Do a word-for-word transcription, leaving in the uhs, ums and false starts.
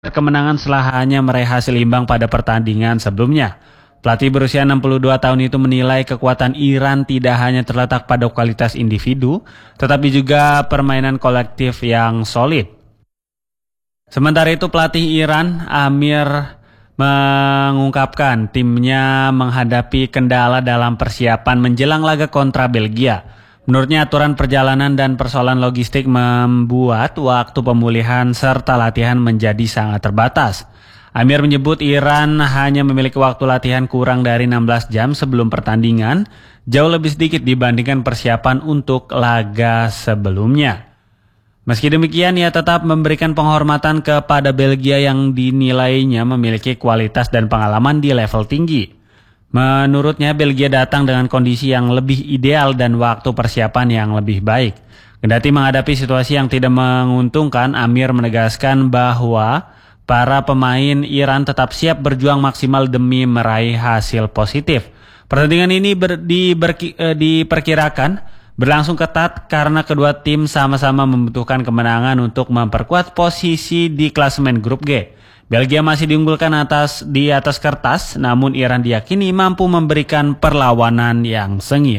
kemenangan setelah hanya meraih hasil imbang pada pertandingan sebelumnya. Pelatih berusia enam puluh dua tahun itu menilai kekuatan Iran tidak hanya terletak pada kualitas individu, tetapi juga permainan kolektif yang solid. Sementara itu pelatih Iran, Amir, mengungkapkan timnya menghadapi kendala dalam persiapan menjelang laga kontra Belgia. Menurutnya aturan perjalanan dan persoalan logistik membuat waktu pemulihan serta latihan menjadi sangat terbatas. Amir menyebut Iran hanya memiliki waktu latihan kurang dari enam belas jam sebelum pertandingan, jauh lebih sedikit dibandingkan persiapan untuk laga sebelumnya. Meski demikian, ia tetap memberikan penghormatan kepada Belgia yang dinilainya memiliki kualitas dan pengalaman di level tinggi. Menurutnya, Belgia datang dengan kondisi yang lebih ideal dan waktu persiapan yang lebih baik. Kendati menghadapi situasi yang tidak menguntungkan, Amir menegaskan bahwa para pemain Iran tetap siap berjuang maksimal demi meraih hasil positif. Pertandingan ini ber, di, ber, eh, diperkirakan berlangsung ketat karena kedua tim sama-sama membutuhkan kemenangan untuk memperkuat posisi di klasemen grup G. Belgia masih diunggulkan atas di atas kertas, namun Iran diyakini mampu memberikan perlawanan yang sengit.